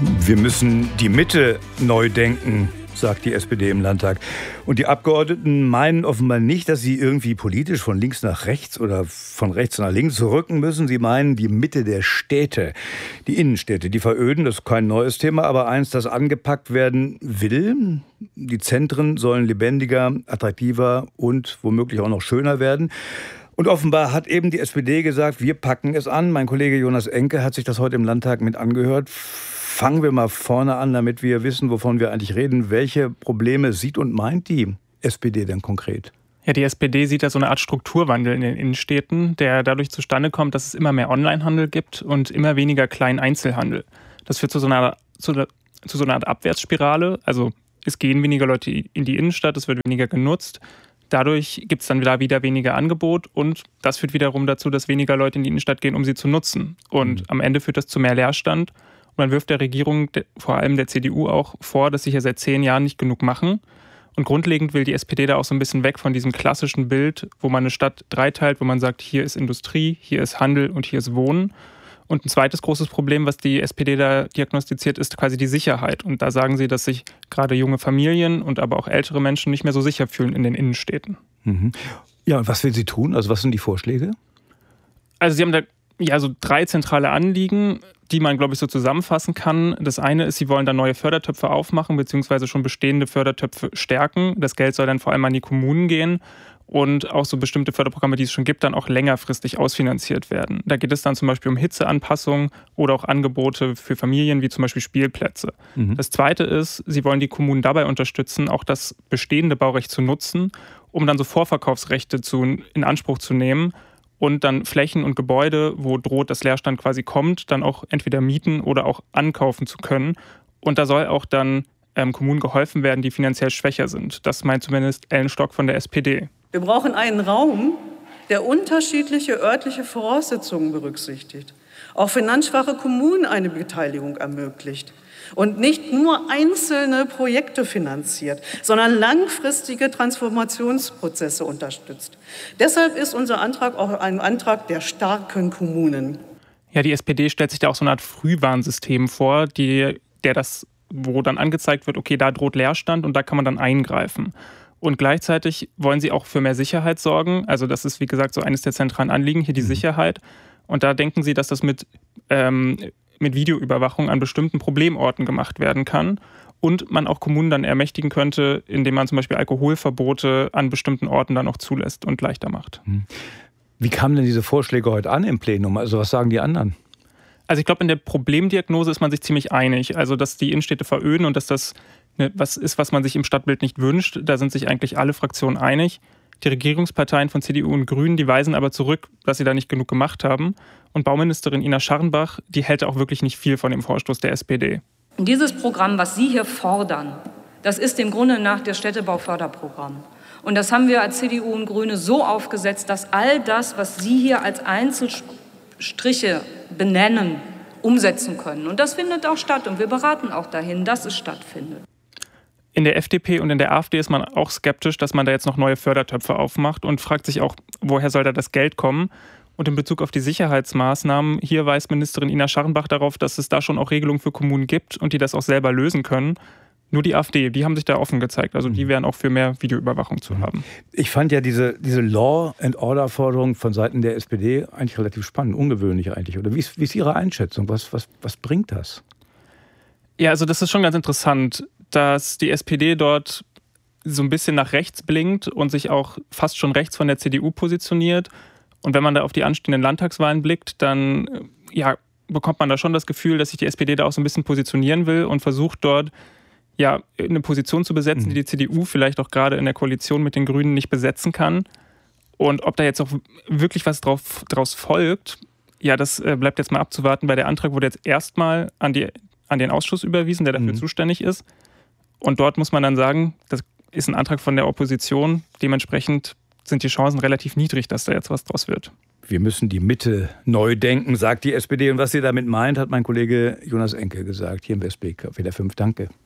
Wir müssen die Mitte neu denken, sagt die SPD im Landtag. Und die Abgeordneten meinen offenbar nicht, dass sie irgendwie politisch von links nach rechts oder von rechts nach links rücken müssen. Sie meinen die Mitte der Städte, die Innenstädte, die veröden. Das ist kein neues Thema, aber eins, das angepackt werden will. Die Zentren sollen lebendiger, attraktiver und womöglich auch noch schöner werden. Und offenbar hat eben die SPD gesagt, wir packen es an. Mein Kollege Jonas Enke hat sich das heute im Landtag mit angehört. Fangen wir mal vorne an, damit wir wissen, wovon wir eigentlich reden. Welche Probleme sieht und meint die SPD denn konkret? Ja, die SPD sieht da so eine Art Strukturwandel in den Innenstädten, der dadurch zustande kommt, dass es immer mehr Onlinehandel gibt und immer weniger kleinen Einzelhandel. Das führt zu so einer Art Abwärtsspirale. Also es gehen weniger Leute in die Innenstadt, es wird weniger genutzt. Dadurch gibt es dann wieder weniger Angebot und das führt wiederum dazu, dass weniger Leute in die Innenstadt gehen, um sie zu nutzen. Und am Ende führt das zu mehr Leerstand. Und man wirft der Regierung, vor allem der CDU auch vor, dass sie hier seit 10 Jahren nicht genug machen. Und grundlegend will die SPD da auch so ein bisschen weg von diesem klassischen Bild, wo man eine Stadt dreiteilt, wo man sagt, hier ist Industrie, hier ist Handel und hier ist Wohnen. Und ein zweites großes Problem, was die SPD da diagnostiziert, ist quasi die Sicherheit. Und da sagen sie, dass sich gerade junge Familien und aber auch ältere Menschen nicht mehr so sicher fühlen in den Innenstädten. Mhm. Ja, und was will sie tun? Also was sind die Vorschläge? Also sie haben da so 3 zentrale Anliegen, die man, glaube ich, so zusammenfassen kann. Das eine ist, sie wollen dann neue Fördertöpfe aufmachen, beziehungsweise schon bestehende Fördertöpfe stärken. Das Geld soll dann vor allem an die Kommunen gehen und auch so bestimmte Förderprogramme, die es schon gibt, dann auch längerfristig ausfinanziert werden. Da geht es dann zum Beispiel um Hitzeanpassungen oder auch Angebote für Familien, wie zum Beispiel Spielplätze. Mhm. Das zweite ist, sie wollen die Kommunen dabei unterstützen, auch das bestehende Baurecht zu nutzen, um dann so Vorverkaufsrechte in Anspruch zu nehmen, und dann Flächen und Gebäude, wo droht, dass Leerstand quasi kommt, dann auch entweder mieten oder auch ankaufen zu können. Und da soll auch dann Kommunen geholfen werden, die finanziell schwächer sind. Das meint zumindest Ellen Stock von der SPD. Wir brauchen einen Raum, der unterschiedliche örtliche Voraussetzungen berücksichtigt, auch finanzschwache Kommunen eine Beteiligung ermöglicht und nicht nur einzelne Projekte finanziert, sondern langfristige Transformationsprozesse unterstützt. Deshalb ist unser Antrag auch ein Antrag der starken Kommunen. Ja, die SPD stellt sich da auch so eine Art Frühwarnsystem vor, wo dann angezeigt wird, okay, da droht Leerstand und da kann man dann eingreifen. Und gleichzeitig wollen sie auch für mehr Sicherheit sorgen. Also das ist, wie gesagt, so eines der zentralen Anliegen, hier die Sicherheit. Und da denken sie, dass das mit Videoüberwachung an bestimmten Problemorten gemacht werden kann und man auch Kommunen dann ermächtigen könnte, indem man zum Beispiel Alkoholverbote an bestimmten Orten dann auch zulässt und leichter macht. Wie kamen denn diese Vorschläge heute an im Plenum? Also was sagen die anderen? Also ich glaube, in der Problemdiagnose ist man sich ziemlich einig. Also dass die Innenstädte veröden und dass das was ist, was man sich im Stadtbild nicht wünscht, da sind sich eigentlich alle Fraktionen einig. Die Regierungsparteien von CDU und Grünen, die weisen aber zurück, dass sie da nicht genug gemacht haben. Und Bauministerin Ina Scharrenbach, die hält auch wirklich nicht viel von dem Vorstoß der SPD. Dieses Programm, was Sie hier fordern, das ist im Grunde nach das Städtebauförderprogramm. Und das haben wir als CDU und Grüne so aufgesetzt, dass all das, was Sie hier als Einzelstriche benennen, umsetzen können. Und das findet auch statt. Und wir beraten auch dahin, dass es stattfindet. In der FDP und in der AfD ist man auch skeptisch, dass man da jetzt noch neue Fördertöpfe aufmacht und fragt sich auch, woher soll da das Geld kommen? Und in Bezug auf die Sicherheitsmaßnahmen, hier weist Ministerin Ina Scharrenbach darauf, dass es da schon auch Regelungen für Kommunen gibt und die das auch selber lösen können. Nur die AfD, die haben sich da offen gezeigt. Also die wären auch für mehr Videoüberwachung zu haben. Ich fand ja diese Law-and-Order-Forderung von Seiten der SPD eigentlich relativ spannend, ungewöhnlich eigentlich. Oder wie ist Ihre Einschätzung? Was bringt das? Ja, also das ist schon ganz interessant, dass die SPD dort so ein bisschen nach rechts blinkt und sich auch fast schon rechts von der CDU positioniert. Und wenn man da auf die anstehenden Landtagswahlen blickt, dann bekommt man da schon das Gefühl, dass sich die SPD da auch so ein bisschen positionieren will und versucht dort eine Position zu besetzen, die die CDU vielleicht auch gerade in der Koalition mit den Grünen nicht besetzen kann. Und ob da jetzt auch wirklich was draus folgt, das bleibt jetzt mal abzuwarten, weil der Antrag wurde jetzt erstmal an den Ausschuss überwiesen, der dafür zuständig ist. Und dort muss man dann sagen, das ist ein Antrag von der Opposition. Dementsprechend sind die Chancen relativ niedrig, dass da jetzt was draus wird. Wir müssen die Mitte neu denken, sagt die SPD. Und was sie damit meint, hat mein Kollege Jonas Enke gesagt, hier im Westblick auf WDR 5. Danke.